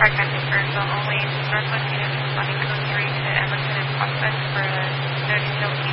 track message for zone only, Northwest Unit responding code 3 to Emerson and Prospect for a 30 Delta